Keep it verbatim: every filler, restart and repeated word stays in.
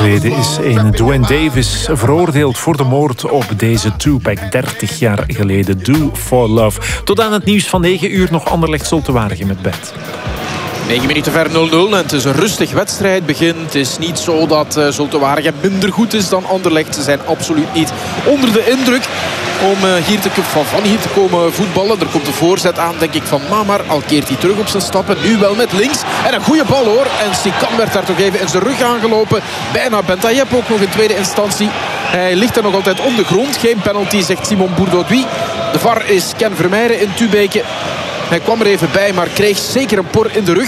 geleden is een Dwayne Davis veroordeeld voor de moord op deze Tupac. dertig jaar geleden. Do for Love. Tot aan het nieuws van negen uur nog Anderlecht Zulte Waregem met Bent. negen minuten ver nul nul en het is een rustig wedstrijdbegin. Het is niet zo dat uh, Zulte Waregem minder goed is dan Anderlecht. Ze zijn absoluut niet onder de indruk om uh, hier te, van, van hier te komen voetballen. Er komt een voorzet aan, denk ik, van Mamar. Al keert hij terug op zijn stappen. Nu wel met links. En een goede bal, hoor. En Sikan werd daar toch even in zijn rug aangelopen. Bijna Bentayeb ook nog in tweede instantie. Hij ligt er nog altijd op de grond. Geen penalty, zegt Simon Bourdouis. De V A R is Ken Vermeijren in Tubeke. Hij kwam er even bij, maar kreeg zeker een por in de rug.